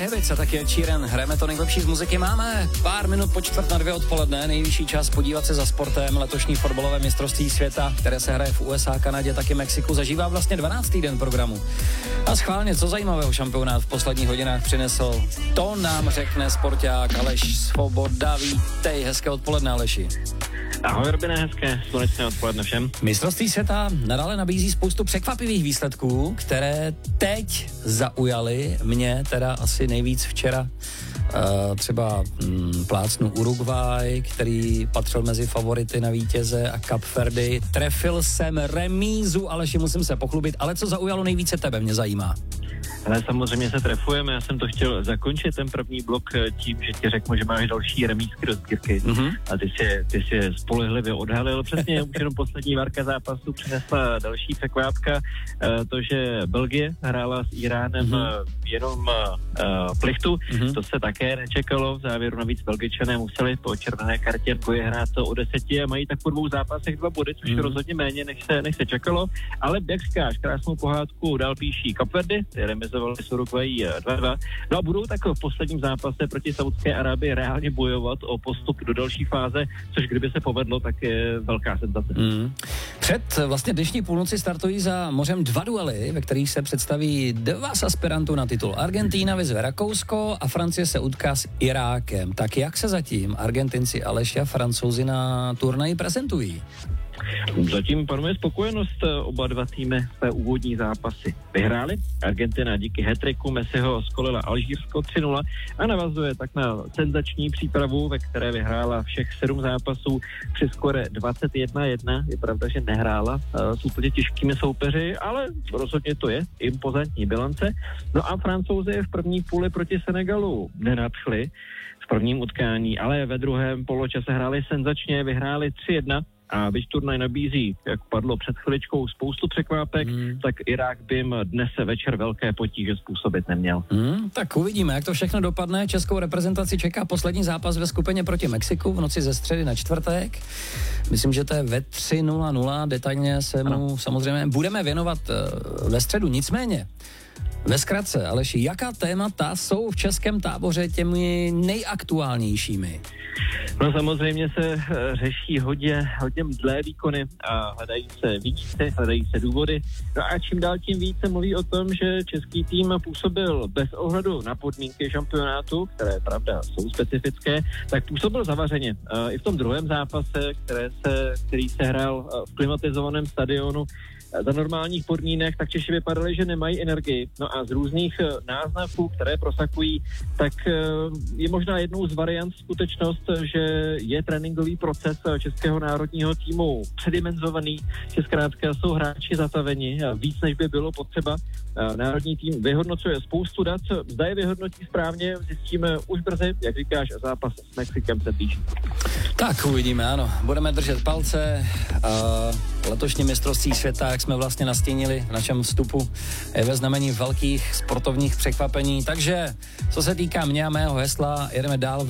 Habits a taky Ed Sheeran. Hrajeme to nejlepší z muziky. Máme pár minut po 1:45 odpoledne. Nejvyšší čas podívat se za sportem. Letošní fotbalové mistrovství světa, které se hraje v USA, Kanadě, taky Mexiku, zažívá vlastně 12. den programu. A schválně, co zajímavého šampionát v posledních hodinách přinesl, to nám řekne sporták Aleš Svoboda. Vítej, hezké odpoledne, Aleši. Ahoj, Robine, hezké slunečné odpoledne všem. Mistrovství světa nadále nabízí spoustu překvapivých výsledků, které teď zaujaly mě teda asi nejvíc včera. Třeba plácnu Uruguay, který patřil mezi favority na vítěze, a Kap Verdy. Trefil jsem remízu, Aleši, musím se pochlubit, ale co zaujalo nejvíce tebe, mě zajímá. Ale samozřejmě se trefujeme, já jsem to chtěl zakončit ten první blok tím, že ti řeknu, že máš další remízky do sbírky. A ty si spolehlivě odhalil. Přesně už jenom poslední várka zápasu přinesla další překvápka, to, že Belgie hrála s Iránem jenom plichtu, to se také nečekalo, v závěru navíc Belgičané museli po červené kartě boje hrát to o 10 a mají tak po 2 zápasech 2 body, což je rozhodně méně, než se čekalo, ale jak říkáš, krásnou pohádku dál píší Kap Verdy, remizovali s Uruguay 2-2, no a budou tak v posledním zápase proti Saúdské Arábii reálně bojovat o postup do další fáze, což kdyby se povedlo, tak je velká senzace. Před vlastně dnešní půlnoci startují za mořem 2 duely, ve kterých se představí 2 z aspirantů na titul. Argentína vyzve Rakousko a Francie se utká s Irákem. Tak jak se zatím Argentinci, Aleši a Francouzi na turnaji prezentují? Zatím panuje spokojenost, oba dva týmy své úvodní zápasy vyhráli. Argentina díky hat-tricku Messiho skolila Alžírsko 3-0 a navazuje tak na senzační přípravu, ve které vyhrála všech 7 zápasů při skore 21-1. Je pravda, že nehrála s úplně těžkými soupeři, ale rozhodně to je impozantní bilance. No a Francouzi v první půli proti Senegalu nenadchli v prvním utkání, ale ve druhém poločase hráli senzačně, vyhráli 3-1. A byť turnaj nabízí, jak padlo před chviličkou, spoustu překvápek, tak Irák by jim dnes večer velké potíže způsobit neměl. Tak uvidíme, jak to všechno dopadne. Českou reprezentaci čeká poslední zápas ve skupině proti Mexiku v noci ze středy na čtvrtek. Myslím, že to je ve 3:00. Detailně se mu samozřejmě budeme věnovat ve středu. Nicméně, ve zkratce, Aleši, jaká témata jsou v českém táboře těmi nejaktuálnějšími? No samozřejmě se řeší hodně mdlé výkony a hledají se výčty, hledají se důvody. No a čím dál tím více mluví o tom, že český tým působil bez ohledu na podmínky šampionátu, které pravda jsou specifické, tak působil zavařeně. I v tom druhém zápase, který se hrál v klimatizovaném stadionu, za normálních podmínek, tak Češi vypadali, že nemají energii. No a z různých náznaků, které prosakují, tak je možná jednou z variant skutečnost, že je tréninkový proces českého národního týmu předimenzovaný, že zkrátka jsou hráči zataveni a víc, než by bylo potřeba. Národní tým vyhodnocuje spoustu dat, zda je vyhodnotí správně, zjistíme už brzy, jak říkáš, zápas s Mexikem se blíží. Tak uvidíme, ano. Budeme držet palce. Letošní mistrovství světa, jak jsme vlastně nastínili v našem vstupu, je ve znamení velkých sportovních překvapení. Takže, co se týká mě a mého hesla, jedeme dál.